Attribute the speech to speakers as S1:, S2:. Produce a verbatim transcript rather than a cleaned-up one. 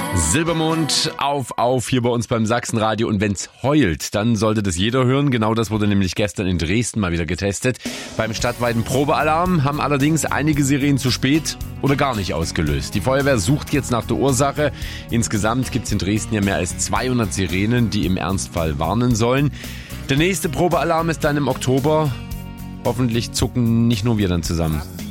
S1: Silbermond auf, auf hier bei uns beim Sachsenradio. Und wenn's heult, dann sollte das jeder hören. Genau das wurde nämlich gestern in Dresden mal wieder getestet. Beim stadtweiten Probealarm haben allerdings einige Sirenen zu spät oder gar nicht ausgelöst. Die Feuerwehr sucht jetzt nach der Ursache. Insgesamt gibt's in Dresden ja mehr als zweihundert Sirenen, die im Ernstfall warnen sollen. Der nächste Probealarm ist dann im Oktober. Hoffentlich zucken nicht nur wir dann zusammen.